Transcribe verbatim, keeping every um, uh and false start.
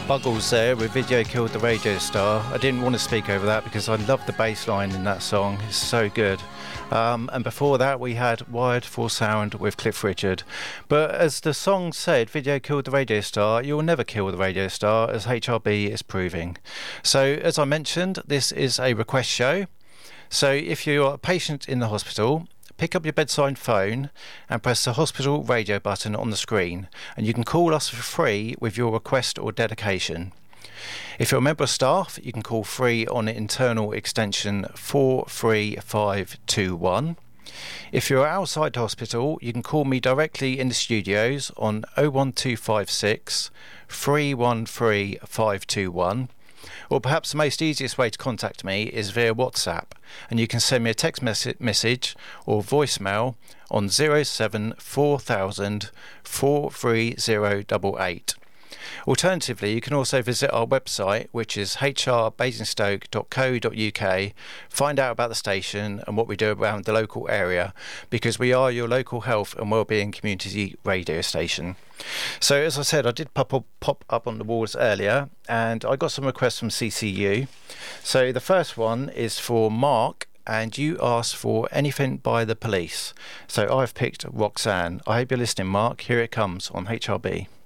Buggles there with Video Killed the Radio Star. I didn't want to speak over that because I love the bass line in that song. It's so good. Um, and before that we had Wired for Sound with Cliff Richard. But as the song said, Video Killed the Radio Star, you'll never kill the radio star, as H R B is proving. So as I mentioned, this is a request show. So if you're a patient in the hospital, pick up your bedside phone and press the hospital radio button on the screen, and you can call us for free with your request or dedication. If you're a member of staff, you can call free on internal extension four three five two one. If you're outside the hospital, you can call me directly in the studios on oh one two five six, three one three, five two one. Or perhaps the most easiest way to contact me is via WhatsApp, and you can send me a text mes- message or voicemail on zero seven four thousand, four three zero eight eight. Alternatively, you can also visit our website, which is h r basingstoke dot co dot u k, find out about the station and what we do around the local area, because we are your local health and wellbeing community radio station. So as I said, I did pop up, pop up on the walls earlier, and I got some requests from C C U. So the first one is for Mark, and you asked for Anything by the Police. So I've picked Roxanne. I hope you're listening, Mark. Here it comes on H R B.